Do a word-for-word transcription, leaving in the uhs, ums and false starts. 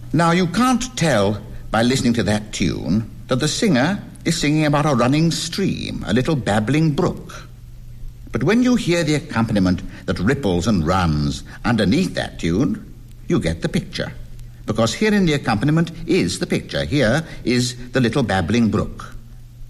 Now, you can't tell by listening to that tune that the singer is singing about a running stream, a little babbling brook. But when you hear the accompaniment that ripples and runs underneath that tune, you get the picture. Because here in the accompaniment is the picture. Here is the little babbling brook.